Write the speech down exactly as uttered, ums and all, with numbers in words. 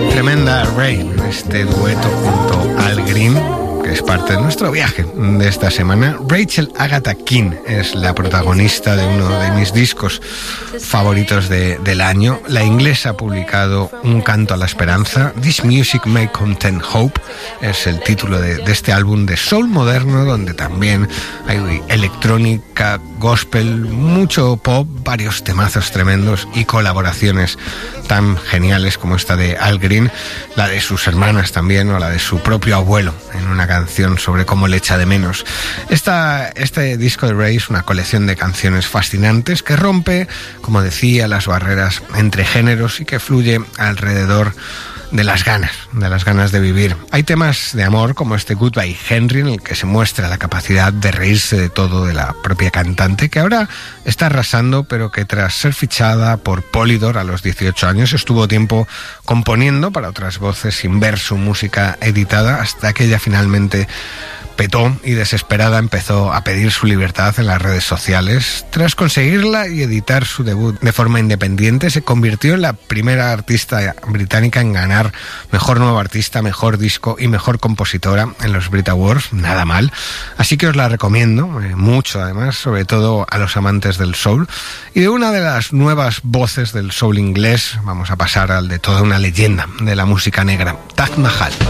Tremenda Ray, este dueto junto a Al Green, que es parte de nuestro viaje de esta semana. Rachel Agatha King es la protagonista de uno de mis discos favoritos de, del año. La inglesa ha publicado Un canto a la esperanza. This Music May Contain Hope es el título de, de este álbum de soul moderno, donde también hay electrónica, gospel, mucho pop, varios temazos tremendos y colaboraciones tan geniales como esta de Al Green, la de sus hermanas también, o la de su propio abuelo en una canción sobre cómo le echa de menos. Esta, este disco de Ray es una colección de canciones fascinantes que rompe, como decía, las barreras entre géneros y que fluye alrededor de las ganas, de las ganas de vivir. Hay temas de amor como este Goodbye Henry, en el que se muestra la capacidad de reírse de todo de la propia cantante, que ahora está arrasando, pero que tras ser fichada por Polydor a los dieciocho años estuvo tiempo componiendo para otras voces sin ver su música editada, hasta que ella finalmente petó y desesperada empezó a pedir su libertad en las redes sociales. Tras conseguirla y editar su debut de forma independiente, se convirtió en la primera artista británica en ganar Mejor Nuevo Artista, Mejor Disco y Mejor Compositora en los Brit Awards. Nada mal. Así que os la recomiendo, eh, mucho además, sobre todo a los amantes del soul. Y de una de las nuevas voces del soul inglés, vamos a pasar al de toda una leyenda de la música negra, Taj Mahal.